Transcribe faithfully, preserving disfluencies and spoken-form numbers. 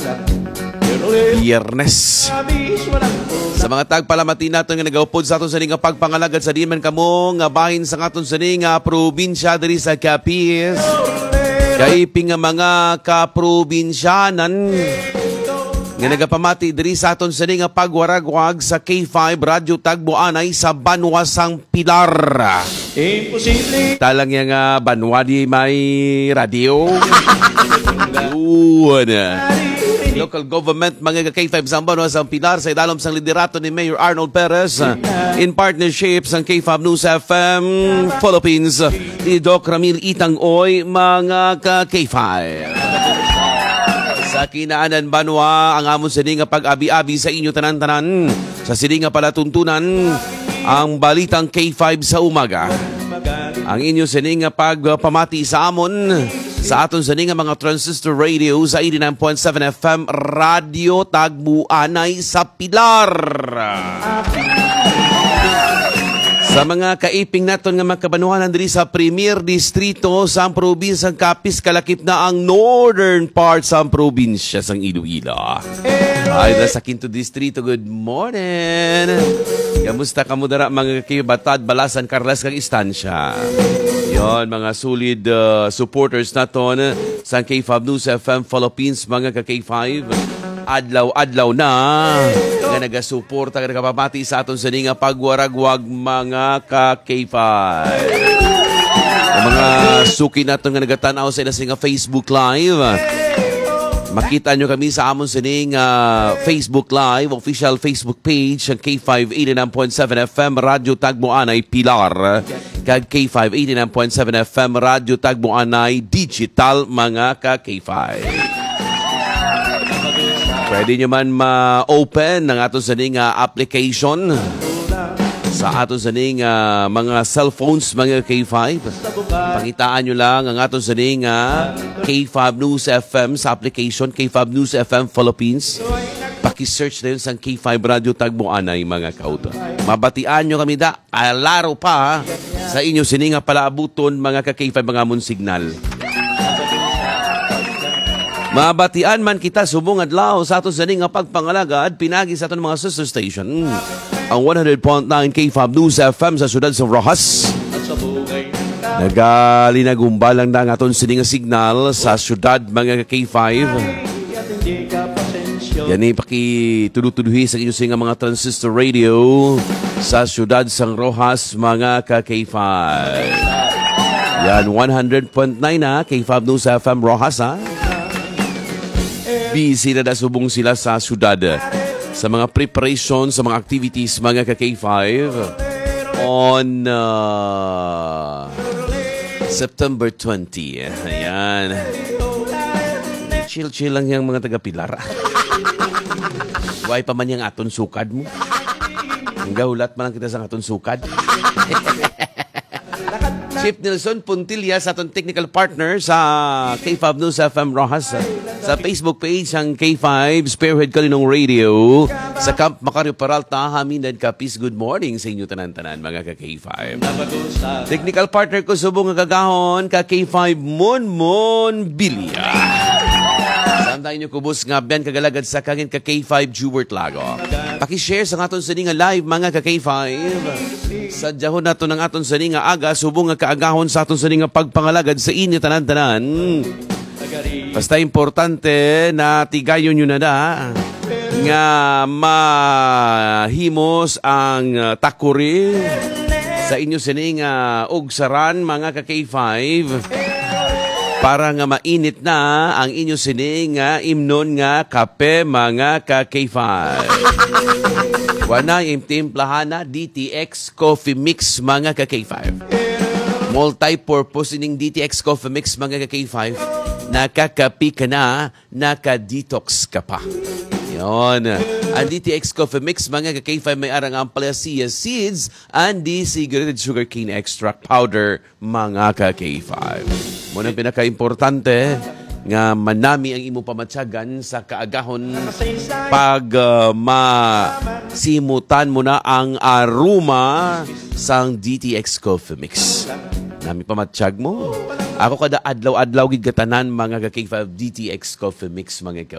Biyernes. Sa mga tagpalamati natin nga nagaupod sa aton sa nga pagpangalagad sa di man kamo nga bahin sa aton sa nga probinsya diri sa Capiz. Kay ping mga kaprobinsyanan nga nagapamati diri sa aton sa nga pagwaragwag sa K five Radio Tagbuanay sa Banwasang Pilar. Imposible. Talang yang uh, Banwa di may radio. Yun. Local government, mga K five sa Banwasang Pilar sa idalom sang liderato ni Mayor Arnold Perez in partnership sa K five News F M Philippines ni Doc Ramil Itang-Oy, mga ka-K five. Sa kinaanan Banwa, ang amon sini nga pag-abi-abi sa inyo tanan-tanan. Sa sini nga palatuntunan, ang balitang K five sa umaga. Ang inyo sini nga pagpamati sa amon sa aton sini nga mga transistor radio sa eighty-nine point seven F M Radio Tagbuanay sa Pilar. Sa mga kaiping naton nga makabanuhanan diri sa Premier Distrito sa probinsyang Capiz, kalakip na ang northern part sa probinsya sang Iloilo. Ay na sa Quinto Distrito, good morning. Kamusta kamo dara mga kibatad Balasan Carles kag Istansya. Yon mga solid uh, supporters naton sa K five News F M Philippines, mga ka-K five. Adlaw-adlaw na nga nagasuporta nga nagapamati sa aton sa nga pagwaragwag, mga ka-K five. Ang mga suki naton nga nagatanaw sa ilang nga Facebook Live, makita nyo kami sa amon sining uh, Facebook Live, official Facebook page ng K five eighty-nine point seven F M Radio Tagbuanay Pilar, kag K five eighty-nine point seven F M Radio Tagbuanay Digital, mga ka-K five. Pwede nyo man ma-open ng aton sining uh, application sa aton sining uh, mga cellphones, mga K five. Pangitaan nyo lang ang aton sining uh, K five News F M sa application, K five News F M Philippines. Paki-search na yun sa K five Radio Tagbuanay, mga kauta. Mabatian nyo kami da, alaro pa sa inyo sining nga palaabuton, mga ka-K five, mga amon signal. Mabatian man kita subong adlaw sa aton sining nga pagpangalagad pinagi sa aton mga sister station. Ang one hundred point nine K five News F M sa siyudad sa Rojas. Nagalinagumbal lang na aton sining nga signal sa siyudad, mga K five. Yan ay pakitudutuduhi sa inyo nga mga transistor radio sa siyudad sang Rojas, mga ka-K five. Yan, one hundred point nine na K five News F M Rojas, ha? Busy na nasubong sila sa siyudad sa mga preparation, sa mga activities, mga ka-K five on uh, September twentieth. Ayan. Chill-chill lang yung mga taga-Pilar. Why pa man yung aton sukad mo? Ang gahulat man lang kita sa aton sukad. Chief Nelson Puntilla sa aton technical partner sa K five News F M Rojas. Sa Facebook page ang K five Spearhead Kalinong Radio sa Camp Macario Peralta, Hamindan, Capiz. Good morning sa inyo tanan-tanan, mga ka-K five. Technical partner ko subong nga kagahon ka-K five Monmon Bilya. Samtang inyo kubos nga biyan kagalagad sa kagin ka-K five Jewert Lago. Paki-share sa aton sa nga live, mga ka-K five. Sadyahon nato ng aton sa nga aga subong nga kaagahon sa aton sa nga pagpangalagad sa inyo tanan-tanan. Basta importante na tigayon nyo na da nga mahimos ang takuri sa inyo sining uh, ugsaran, mga ka-K five, para nga mainit na ang inyo sining uh, imnon nga kape, mga ka-K five. Wana imtimplahan na D T X Coffee Mix, mga ka-K five. Multi-purpose ining D T X Coffee Mix, mga ka-K five. Nakakapi ka na, naka-detox ka pa. Yun. Ang D T X Coffee Mix, mga ka-K five, may arang ampalaya seeds and dehydrated sugarcane extract powder, mga ka-K five. Muna pinaka-importante nga manami ang imo pamatsagan sa kaagahon pag uh, masimutan mo na ang aroma sang D T X Coffee Mix. Nami pamatsyag mo. Ako kada adlaw-adlaw gid katanan, mga ka-K five D T X Coffee Mix, mga